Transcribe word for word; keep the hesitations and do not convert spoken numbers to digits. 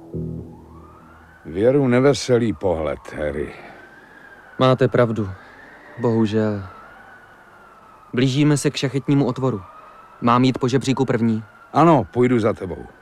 Věru neveselý pohled, Harry. Máte pravdu. Bohužel. Blížíme se k šachetnímu otvoru. Mám jít po žebříku první? Ano, půjdu za tebou.